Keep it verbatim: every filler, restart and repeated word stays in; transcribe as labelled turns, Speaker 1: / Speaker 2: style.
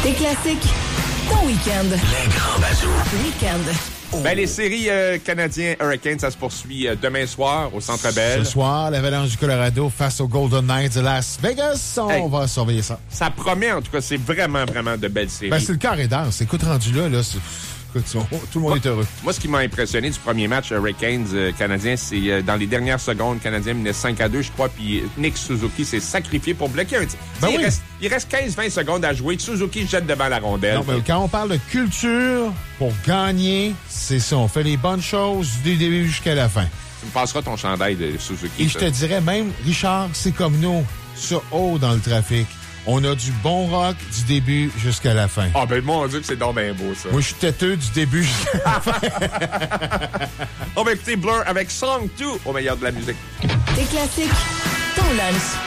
Speaker 1: Tes classiques, ton week-end.
Speaker 2: Les grands bazous.
Speaker 1: Week-end.
Speaker 3: Oh. Ben, les séries euh, canadiens Hurricanes, ça se poursuit euh, demain soir au Centre Bell.
Speaker 4: Ce soir, l'Avalanche du Colorado face aux Golden Knights de Las Vegas. On
Speaker 3: hey,
Speaker 4: va surveiller ça.
Speaker 3: Ça promet, en tout cas, c'est vraiment, vraiment de belles séries.
Speaker 4: Ben, c'est le carré d'as. Écoute, rendu là, là, c'est... Écoute, tout le monde
Speaker 3: moi,
Speaker 4: est heureux.
Speaker 3: Moi, ce qui m'a impressionné du premier match Hurricanes euh, canadien, c'est euh, dans les dernières secondes, le Canadien menait cinq à deux, je crois, puis Nick Suzuki s'est sacrifié pour bloquer un tir.
Speaker 4: Ben
Speaker 3: il,
Speaker 4: oui.
Speaker 3: reste, il reste quinze à vingt secondes à jouer. Suzuki jette devant la rondelle.
Speaker 4: Non, mais quand on parle de culture, pour gagner, c'est ça. On fait les bonnes choses du début jusqu'à la fin.
Speaker 3: Tu me passeras ton chandail de Suzuki.
Speaker 4: Et je te dirais même, Richard, c'est comme nous, sur haut dans le trafic. On a du bon rock du début jusqu'à la fin.
Speaker 3: Ah, ben, mon Dieu, que c'est donc bien beau, ça.
Speaker 4: Moi, je suis têteux du début jusqu'à la fin.
Speaker 3: On va écouter Blur avec Song deux au meilleur de la musique.
Speaker 1: Tes classiques, ton lunch.